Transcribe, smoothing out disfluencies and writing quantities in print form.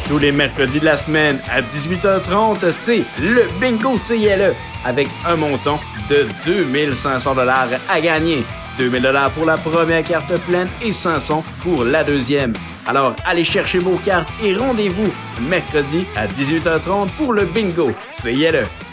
Tous les mercredis de la semaine à 18h30, c'est le Bingo CILE avec un montant de 2500 $ à gagner. 2000 $ pour la première carte pleine et 500 pour la deuxième. Alors, allez chercher vos cartes et rendez-vous mercredi à 18h30 pour le Bingo CILE.